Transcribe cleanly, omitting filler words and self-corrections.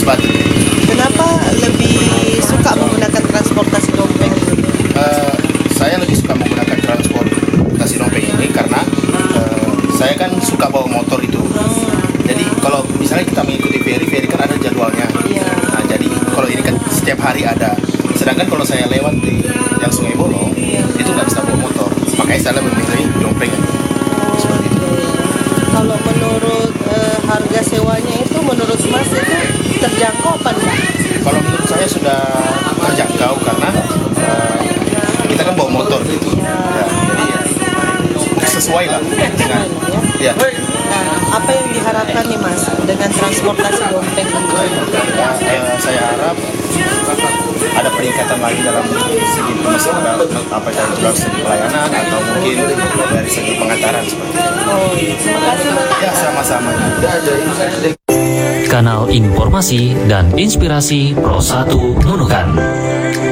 Batu. Kenapa lebih suka menggunakan transportasi dompeng? Saya lebih suka menggunakan transportasi dompeng ini karena saya kan suka bawa motor itu. Jadi kalau misalnya kita mengikuti ferry kan ada jadwalnya. Iya. Nah, jadi kalau ini kan setiap hari ada. Sedangkan kalau saya lewat di yang Sungai Bolong, itu nggak bisa bawa motor. Makanya saya lebih memilih dompeng. Seperti itu. Kalau menurut harga sewanya itu menurut Mas itu terjangkau apa enggak? Kalau menurut saya sudah terjangkau karena kita kan bawa motor gitu. Ya, jadi sesuai lah dengan ya. Nah, apa yang diharapkan nih Mas dengan transportasi dompeng ini? Saya harap ada peningkatan lagi dalam segi pemasaran, apa dari segi pelayanan atau mungkin dari segi pengantaran seperti itu. Oh, terima kasih Mas. Ya, sama-sama. Kanal informasi dan inspirasi Pro 1 Nunukan.